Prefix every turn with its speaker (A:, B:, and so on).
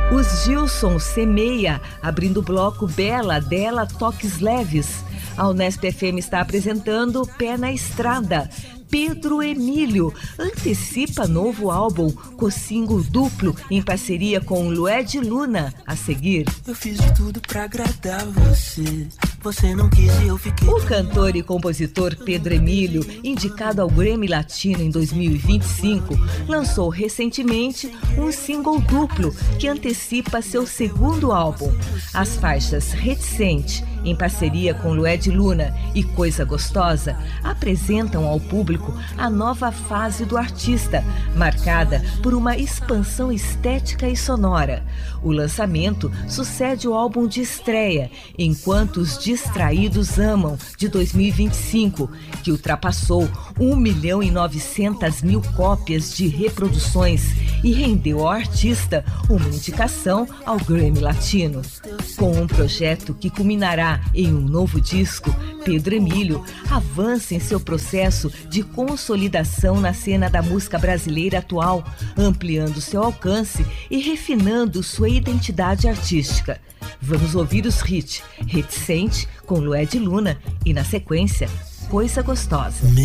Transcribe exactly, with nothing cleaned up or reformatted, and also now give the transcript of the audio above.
A: Os Gilson Semeia, abrindo o bloco Bela, Dela, Toques Leves. A Unesp F M está apresentando Pé na Estrada. Pedro Emílio antecipa novo álbum com single duplo em parceria com Lued Luna. A seguir,
B: eu fiz de tudo pra agradar você. Você não quis e eu fiquei.
A: O cantor e compositor Pedro Emílio, indicado ao Grammy Latino em dois mil e vinte e cinco, lançou recentemente um single duplo que antecipa seu segundo álbum. As faixas Reticente, em parceria com Lued Luna, e Coisa Gostosa, apresentam ao público a nova fase do artista, marcada por uma expansão estética e sonora. O lançamento sucede o álbum de estreia, Enquanto os Distraídos Amam, de dois mil e vinte e cinco, que ultrapassou um milhão e novecentas mil cópias de reproduções e rendeu ao artista uma indicação ao Grammy Latino. Com um projeto que culminará em um novo disco, Pedro Emílio avança em seu processo de consolidação na cena da música brasileira atual, ampliando seu alcance e refinando sua identidade artística. Vamos ouvir os hits Reticente, com Lued Luna, e na sequência, Coisa Gostosa.